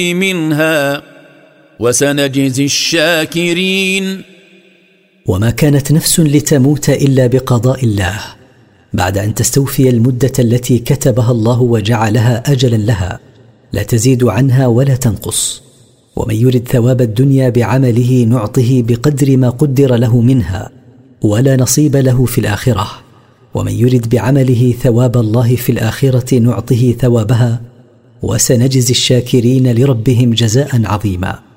منها وسنجزي الشاكرين. وما كانت نفس لتموت إلا بقضاء الله، بعد أن تستوفي المدة التي كتبها الله وجعلها أجلا لها، لا تزيد عنها ولا تنقص. ومن يرد ثواب الدنيا بعمله نعطه بقدر ما قدر له منها، ولا نصيب له في الآخرة. ومن يرد بعمله ثواب الله في الآخرة نعطه ثوابها، وسنجزي الشاكرين لربهم جزاء عظيما.